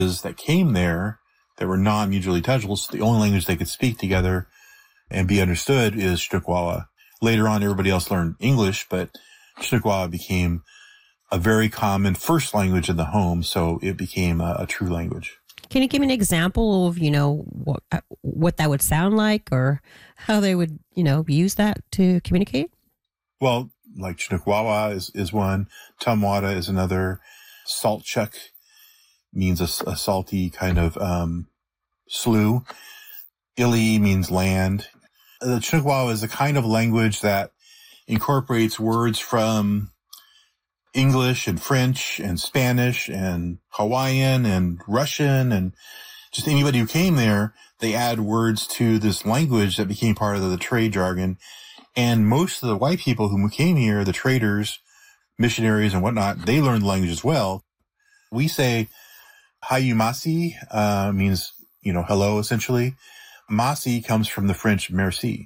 that came there that were non-mutually intelligible. So the only language they could speak together and be understood is Chinikawa. Later on, everybody else learned English, but Chinikawa became a very common first language in the home, so it became a true language. Can you give me an example of, what that would sound like or how they would, use that to communicate? Well, like Chinikawa is one. Tumwada is another. Saltchuk means a salty kind of slough. Ili means land. The Chinikawa is a kind of language that incorporates words from English and French and Spanish and Hawaiian and Russian and just anybody who came there, they add words to this language that became part of the trade jargon. And most of the white people who came here, the traders, missionaries and whatnot, they learned the language as well. We say hayumasi, means, hello, essentially. Masi comes from the French merci.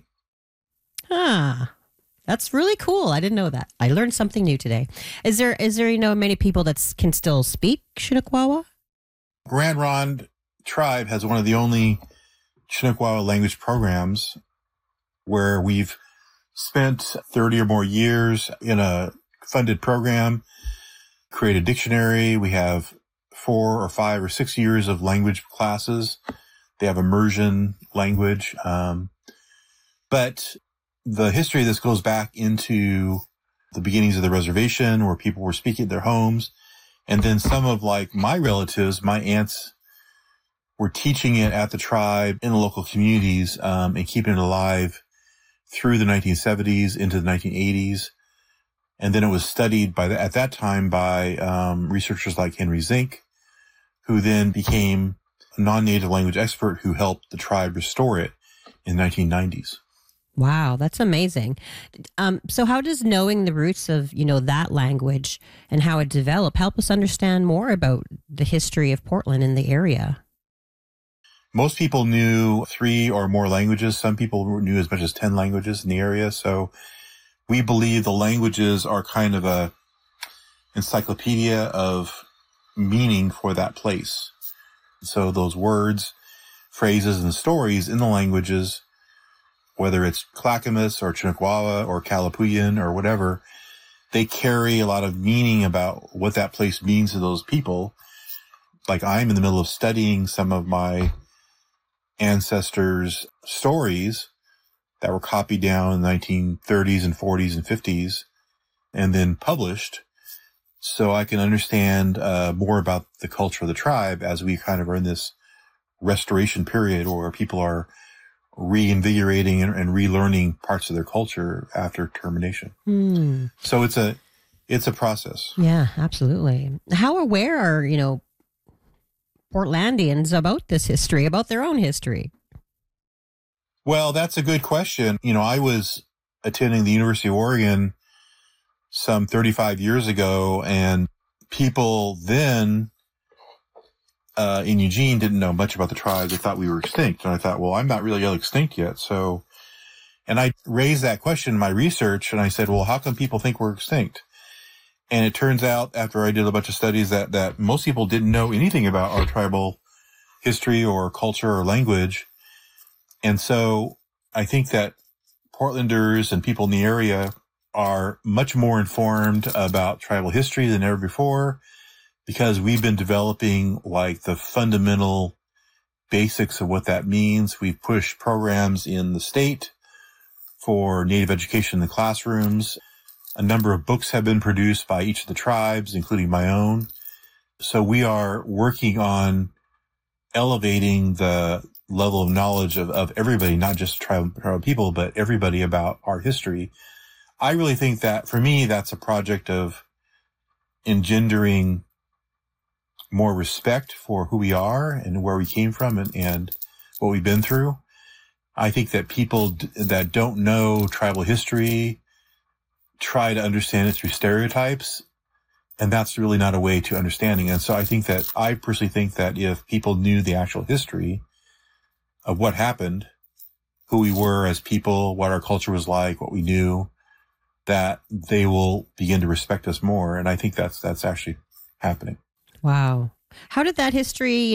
That's really cool. I didn't know that. I learned something new today. Is there many people that can still speak Chinikawa? Grand Ronde tribe has one of the only Chinikawa language programs where we've spent 30 or more years in a funded program, create a dictionary. We have 4 or 5 or 6 years of language classes. They have immersion language. But the history of this goes back into the beginnings of the reservation where people were speaking at their homes. And then some of my relatives, my aunts, were teaching it at the tribe in the local communities, and keeping it alive through the 1970s into the 1980s. And then it was studied at that time by researchers like Henry Zink, who then became a non-native language expert who helped the tribe restore it in the 1990s. Wow, that's amazing. So how does knowing the roots of, that language and how it developed help us understand more about the history of Portland in the area? Most people knew 3 or more languages. Some people knew as much as 10 languages in the area. So we believe the languages are kind of a encyclopedia of meaning for that place. So those words, phrases, and stories in the languages, whether it's Clackamas or Chinikawa or Kalapuyan or whatever, they carry a lot of meaning about what that place means to those people. Like I'm in the middle of studying some of my ancestors' stories that were copied down in the 1930s and 40s and 50s and then published so I can understand more about the culture of the tribe as we kind of are in this restoration period where people are reinvigorating and relearning parts of their culture after termination. So it's a process. Yeah, absolutely. How aware are, Portlandians about this history, about their own history? Well, that's a good question. I was attending the University of Oregon some 35 years ago, and people then in Eugene didn't know much about the tribes. They thought we were extinct. And I thought, well, I'm not really extinct yet. And I raised that question in my research, and I said, well, how come people think we're extinct? And it turns out, after I did a bunch of studies, that most people didn't know anything about our tribal history or culture or language. And so I think that Portlanders and people in the area are much more informed about tribal history than ever before because we've been developing the fundamental basics of what that means. We've pushed programs in the state for Native education in the classrooms. A number of books have been produced by each of the tribes, including my own. So we are working on elevating the level of knowledge of everybody, not just tribal people, but everybody about our history. I really think that, for me, that's a project of engendering more respect for who we are and where we came from and what we've been through. I think that people that don't know tribal history try to understand it through stereotypes, and that's really not a way to understanding. And so I personally think that if people knew the actual history of what happened, who we were as people, what our culture was like, what we knew, that they will begin to respect us more. And I think that's actually happening. Wow. How did that history